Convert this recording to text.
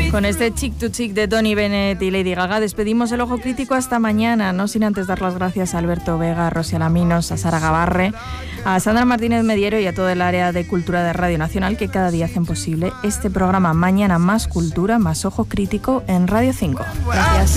Con este Chick to Chick de Tony Bennett y Lady Gaga despedimos el Ojo Crítico hasta mañana, no sin antes dar las gracias a Alberto Vega, a Rosy Alaminos, a Sara Gabarre, a Sandra Martínez Mediero y a todo el área de cultura de Radio Nacional que cada día hacen posible este programa. Mañana más cultura, más Ojo Crítico en Radio 5. Gracias.